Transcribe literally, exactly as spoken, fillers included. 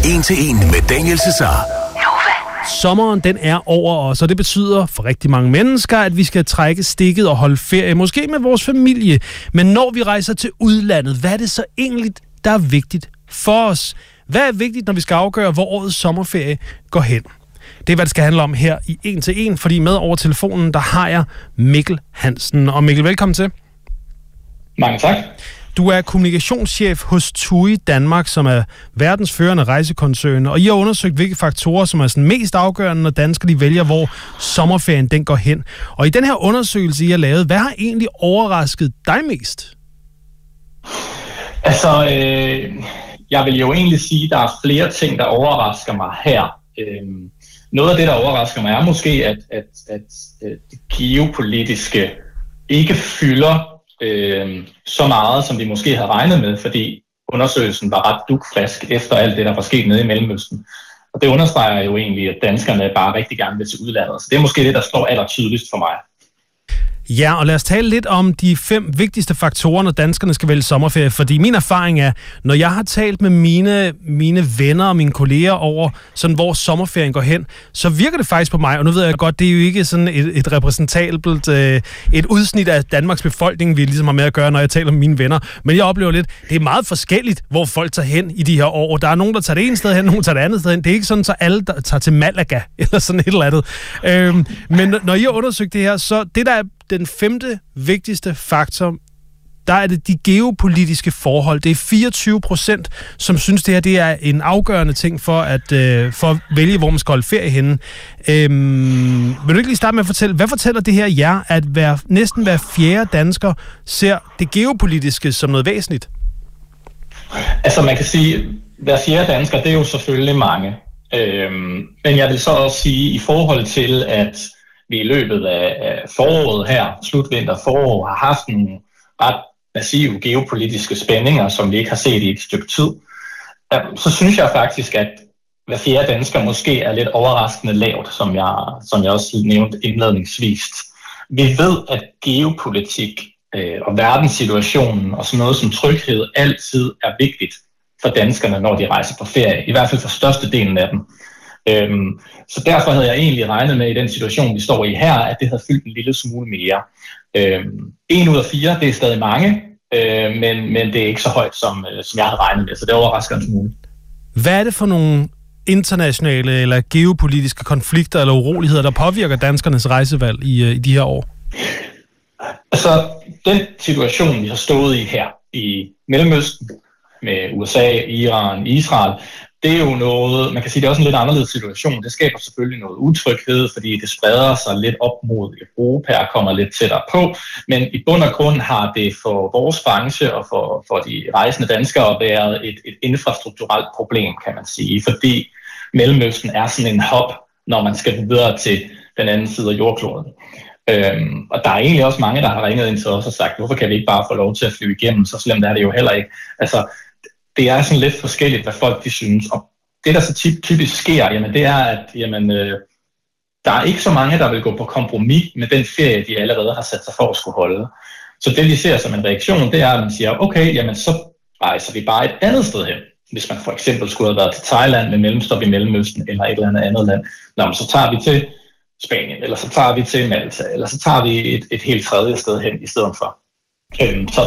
en til en med Daniel Cesar. Sommeren, den er over os, og det betyder for rigtig mange mennesker, at vi skal trække stikket og holde ferie, måske med vores familie. Men når vi rejser til udlandet, hvad er det så egentlig, der er vigtigt for os? Hvad er vigtigt, når vi skal afgøre, hvor årets sommerferie går hen? Det er, hvad det skal handle om her i en til en, fordi med over telefonen, der har jeg Mikkel Hansen. Og Mikkel, velkommen til. Mange tak. Du er kommunikationschef hos T U I Danmark, som er verdens førende rejsekoncern, og I har undersøgt, hvilke faktorer, som er sådan mest afgørende, når danskere de vælger, hvor sommerferien den går hen. Og i den her undersøgelse, I har lavet, hvad har egentlig overrasket dig mest? Altså, øh, jeg vil jo egentlig sige, at der er flere ting, der overrasker mig her. Øh, noget af det, der overrasker mig, er måske, at, at, at, at det geopolitiske ikke fylder Øh, så meget, som vi måske havde regnet med, fordi undersøgelsen var ret dugfrisk efter alt det, der var sket nede i Mellemøsten. Og det understreger jo egentlig, at danskerne bare rigtig gerne vil til udlandet. Så det er måske det, der står allertydeligst for mig. Ja, og lad os tale lidt om de fem vigtigste faktorer, når danskerne skal vælge sommerferie. Fordi min erfaring er, når jeg har talt med mine, mine venner og mine kolleger over, sådan, hvor sommerferien går hen, så virker det faktisk på mig, og nu ved jeg godt, det er jo ikke sådan et, et repræsentabelt, øh, et udsnit af Danmarks befolkning, vi ligesom har med at gøre, når jeg taler med mine venner. Men jeg oplever lidt, det er meget forskelligt, hvor folk tager hen i de her år. Der er nogen, der tager det ene sted hen, nogen tager det andet sted hen. Det er ikke sådan, så alle der tager til Malaga, eller sådan et eller andet. Øhm, men når I har undersøgt det her, så det der er den femte vigtigste faktor, der er det de geopolitiske forhold. Det er fireogtyve procent, som synes, det her det er en afgørende ting for at, øh, for at vælge, hvor man skal holde ferie henne. Øhm, vil du ikke lige starte med at fortælle, hvad fortæller det her jer, at hver, næsten hver fjerde dansker ser det geopolitiske som noget væsentligt? Altså man kan sige, at hver fjerde dansker, det er jo selvfølgelig mange. Øhm, men jeg vil så også sige, i forhold til, at vi i løbet af foråret her, slutvinter forår, har haft nogle ret massive geopolitiske spændinger, som vi ikke har set i et stykke tid, så synes jeg faktisk, at hver fjerde dansker måske er lidt overraskende lavt, som jeg, som jeg også nævnte indledningsvis. Vi ved, at geopolitik øh, og verdenssituationen og sådan noget som tryghed altid er vigtigt for danskerne, når de rejser på ferie, i hvert fald for størstedelen af dem. Øhm, så derfor havde jeg egentlig regnet med i den situation, vi står i her, at det havde fyldt en lille smule mere. Øhm, en ud af fire, det er stadig mange, øh, men, men det er ikke så højt, som, øh, som jeg havde regnet med, så det overrasker en smule. Hvad er det for nogle internationale eller geopolitiske konflikter eller uroligheder, der påvirker danskernes rejsevalg i, øh, i de her år? Altså, den situation, vi har stået i her i Mellemøsten, med U S A, Iran, Israel, det er jo noget, man kan sige, det er også en lidt anderledes situation. Det skaber selvfølgelig noget utryghed, fordi det spreder sig lidt op mod Europa og kommer lidt tættere på. Men i bund og grund har det for vores branche og for, for de rejsende danskere været et, et infrastrukturelt problem, kan man sige. Fordi Mellemøsten er sådan en hop, når man skal videre til den anden side af jordkloden. Øhm, og der er egentlig også mange, der har ringet ind til os og sagt, hvorfor kan vi ikke bare få lov til at flyve igennem? Så slemt er det jo heller ikke. Altså, det er sådan lidt forskelligt, hvad folk de synes. Og det, der så typisk sker, jamen, det er, at jamen, øh, der er ikke så mange, der vil gå på kompromis med den ferie, de allerede har sat sig for at skulle holde. Så det, vi ser som en reaktion, det er, at man siger, okay, jamen, så rejser vi bare et andet sted hen. Hvis man for eksempel skulle have været til Thailand med mellemstop i Mellemøsten eller et eller andet andet land, nå, så tager vi til Spanien, eller så tager vi til Malta, eller så tager vi et, et helt tredje sted hen i stedet for. Øhm, så